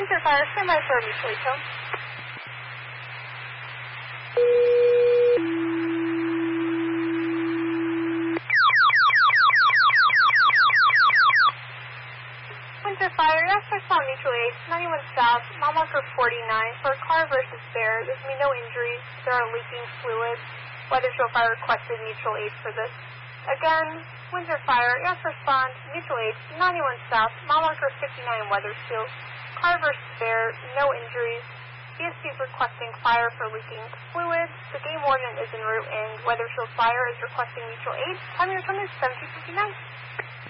Winter Fire, stand by for mutual aid tone. Winter Fire, yes, I saw mutual aid, 91 South, mile marker 49, for a car versus bear. There's going to be no injuries. There are leaking fluids. Weathersfield Fire requested mutual aid for this. Again, Winter Fire, yes, respond, mutual aid, 91 South, mile marker 59, Weathersfield. Car versus bear, no injuries. ESP is requesting fire for leaking fluids. The game warden is en route, and Weathersfield Fire is requesting mutual aid. Time your turn is 17:59.